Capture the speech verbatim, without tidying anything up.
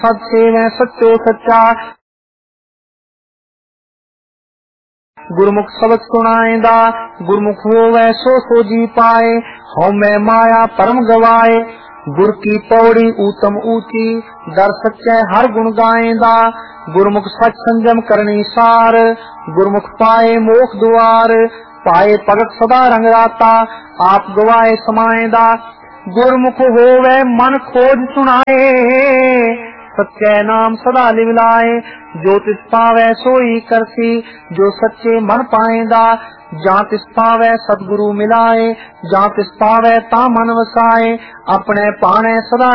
सत सेवै सच्चो सच्चा। गुरमुख शब्द सुनाएंदा, गुरमुख होवै सो सो जी पाए। हउमੈ माया परम गवाए, गुर की पौड़ी ऊतम ऊंची। दर सच्चे हर गुण गाएंदा, गुरमुख सच संजम करनी सार। गुरमुख पाए मोख द्वार, पाए भगत सदा रंग राता। आप गवाए समाएंदा, गुरमुख होवै मन खोज सुनाए। सच्चे नाम सदा लिवलाए, जो तिस पावै सोई करसी। जो सच्चे मन पाएंदा, जां तिस पावै सतगुरु मिलाए। जां तिस पावै ता मन वसाए, अपने पाने सदा